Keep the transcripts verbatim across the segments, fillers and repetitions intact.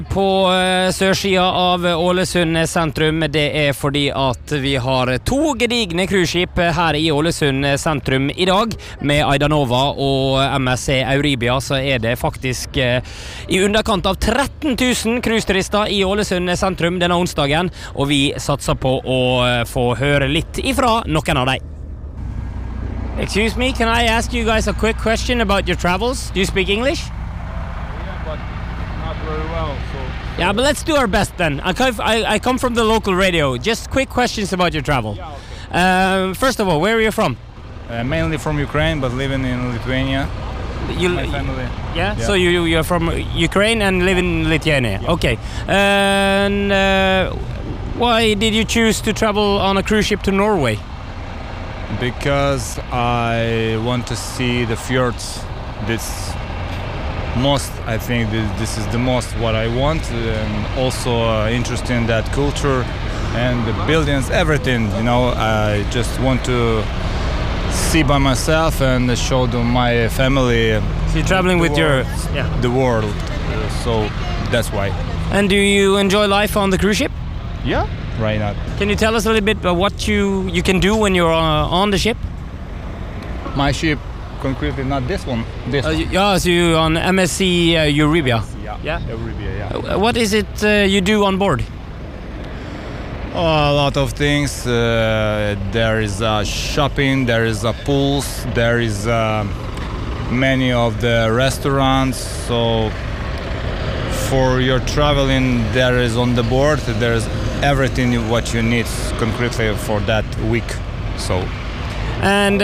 På uh, sørsida av Ålesund sentrum, det er fordi at vi har to gedigne cruiseskip her i Ålesund sentrum i dag. Med Aidanova og M S C Euribia så er det faktisk uh, i underkant av tretten tusen cruiseturister i Ålesund sentrum denne onsdagen, og vi satser på å uh, få høre litt ifra noen av dem. Excuse me, can I ask you guys a quick question about your travels? Do you speak English? Yeah, but not very well, so... Yeah, but let's do our best then. I come, I, I come from the local radio. Just quick questions about your travel. Yeah, okay. Um, first of all, where are you from? Uh, mainly from Ukraine, but living in Lithuania. You, My family. Yeah? Yeah. So you, you're from Ukraine and live in Lithuania. Yeah. Okay. And uh, why did you choose to travel on a cruise ship to Norway? Because I want to see the fjords. This most, I think this, this is the most what I want, and also uh, interested in that culture and the buildings, everything, you know. I just want to see by myself and show to my family. So you're traveling with world, your... Yeah. the world, uh, so that's why. And do you enjoy life on the cruise ship? Yeah, why not? Can you tell us a little bit about what you, you can do when you're uh, on the ship? My ship, concretely not this one, this Uh, one. you, yeah, so you on M S C uh, Euribia. Yeah, Yeah? Euribia, yeah. Uh, What is it uh, you do on board? Oh, a lot of things. Uh, there is uh, shopping, there is uh, pools, there is uh, many of the restaurants. So for your traveling, there is on the board, there is everything what you need concretely for that week. So And uh,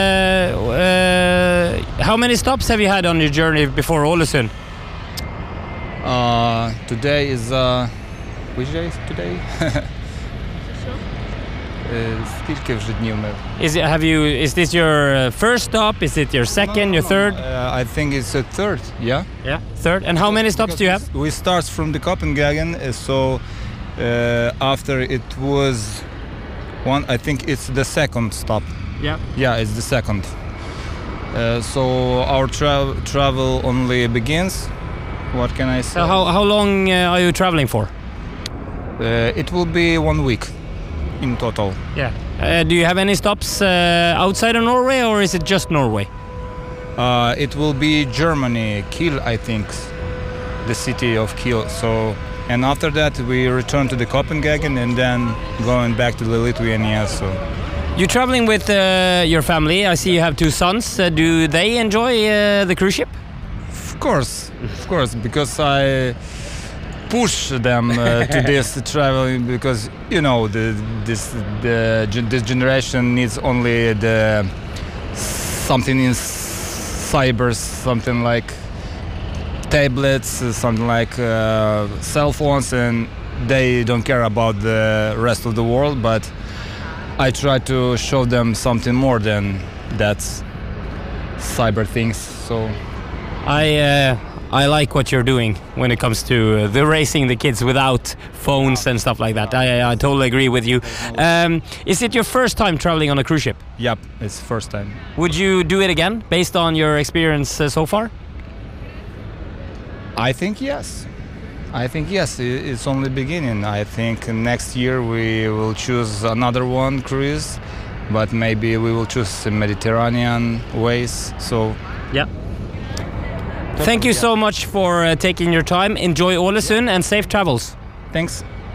uh, how many stops have you had on your journey before Ålesund? uh, today is uh, which day is today? Е, Скільки вже днів ми? Is it, have you? Is this your uh, first stop? Is it your second? Your third? Uh, I think it's a third. Yeah. Yeah, third. And how many stops do you have? We start from the Copenhagen, uh, so uh, after it was one, I think it's the second stop. Yeah. Yeah, it's the second. Uh, so our tra- travel only begins. What can I say? So how how long uh, are you traveling for? Uh, it will be one week in total. Yeah. Uh, do you have any stops uh, outside of Norway, or is it just Norway? Uh, it will be Germany, Kiel, I think, the city of Kiel. So, and after that we return to the Copenhagen and then going back to the Lithuania. So, You're traveling with uh, your family. I see you have two sons. Uh, do they enjoy uh, the cruise ship? of course, of course, because I push them uh, to this traveling because you know the this the gen- this generation needs only the something in cyber, something like tablets, uh, something like uh, cell phones, and they don't care about the rest of the world. But I try to show them something more than that cyber things. So I uh, I like what you're doing when it comes to uh, the racing the kids without phones and stuff like that. I, I totally agree with you. Um, is it your first time traveling on a cruise ship? yep, it's first time. Would you do it again based on your experience uh, so far? I think yes. I think yes. i- It's only beginning. I think next year we will choose another one cruise, but maybe we will choose Mediterranean ways. So Yeah. Thank you so much for uh, taking your time. Enjoy Ålesund and safe travels. thanks.